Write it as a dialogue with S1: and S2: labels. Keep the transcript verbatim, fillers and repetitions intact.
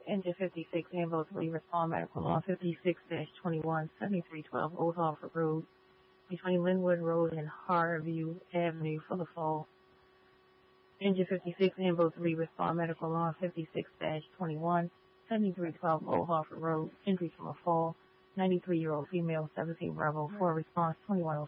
S1: Engine fifty-six, Ambo three, respond medical law fifty-six dash twenty-one, seventy-three twelve, Old Hartford Road, between Linwood Road and Harview Avenue for the fall. Engine fifty-six, Ambo three, respond medical law fifty-six dash twenty-one, seventy-three twelve, Old Hartford Road, injury from a fall, ninety-three-year-old female, seventeen Bravo, for response twenty-one oh